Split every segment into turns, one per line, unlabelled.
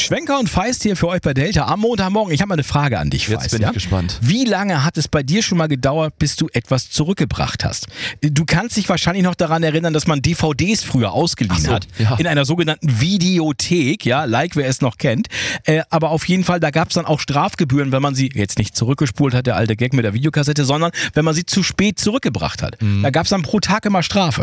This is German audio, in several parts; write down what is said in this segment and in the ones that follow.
Schwenker und Feist hier für euch bei Delta am Montagmorgen. Ich habe mal eine Frage an dich, Feist.
Jetzt bin ich gespannt.
Wie lange hat es bei dir schon mal gedauert, bis du etwas zurückgebracht hast? Du kannst dich wahrscheinlich noch daran erinnern, dass man DVDs früher ausgeliehen hat.
Ja.
In einer sogenannten Videothek, ja, like wer es noch kennt. Aber auf jeden Fall, da gab es dann auch Strafgebühren, wenn man sie jetzt nicht zurückgespult hat, der alte Gag mit der Videokassette, sondern wenn man sie zu spät zurückgebracht hat. Da gab es dann pro Tag immer Strafe.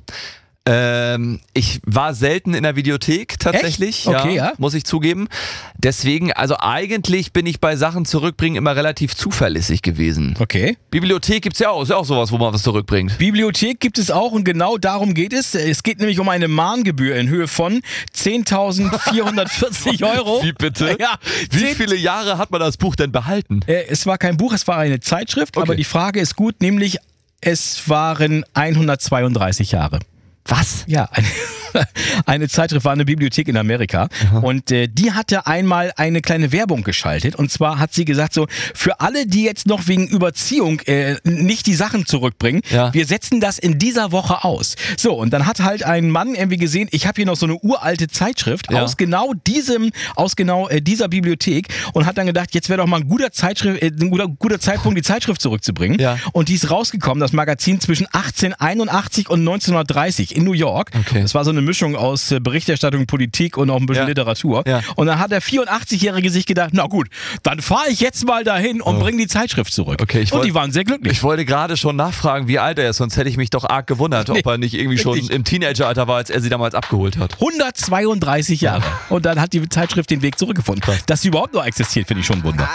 Ich war selten in der Videothek tatsächlich,
Echt? Okay, ja.
muss ich zugeben. Deswegen, also eigentlich bin ich bei Sachen zurückbringen immer relativ zuverlässig gewesen.
Okay.
Bibliothek gibt's ja auch, ist ja auch sowas, wo man was zurückbringt.
Bibliothek gibt es auch und genau darum geht es. Es geht nämlich um eine Mahngebühr in Höhe von 10.440 €.
Wie bitte?
Ja,
Wie viele Jahre hat man das Buch denn behalten?
Es war kein Buch, es war eine Zeitschrift,
Okay.
aber die Frage ist gut, nämlich es waren 132 Jahre.
Was?
Ja, eine Zeitschrift war eine Bibliothek in Amerika und die hatte einmal eine kleine Werbung geschaltet und zwar hat sie gesagt so, für alle, die jetzt noch wegen Überziehung nicht die Sachen zurückbringen,
Ja.
wir setzen das in dieser Woche aus. So, und dann hat halt ein Mann irgendwie gesehen, ich habe hier noch so eine uralte Zeitschrift
Ja.
aus genau dieser Bibliothek und hat dann gedacht, jetzt wäre doch mal ein guter Zeitpunkt, die Zeitschrift zurückzubringen.
Ja.
Und die ist rausgekommen, das Magazin zwischen 1881 und 1930 in New York.
Okay.
Das war so eine Mischung aus Berichterstattung, Politik und auch ein bisschen
Ja.
Literatur.
Ja.
Und dann hat der 84-Jährige sich gedacht, na gut, dann fahre ich jetzt mal dahin und bringe die Zeitschrift zurück.
Okay,
und die waren sehr glücklich.
Ich wollte gerade schon nachfragen, wie alt er ist, sonst hätte ich mich doch arg gewundert, ob er nicht irgendwie schon
wirklich.
im Teenageralter war, als er sie damals abgeholt hat.
132 Jahre. Und dann hat die Zeitschrift den Weg zurückgefunden. Dass sie überhaupt noch existiert, finde ich schon ein Wunder.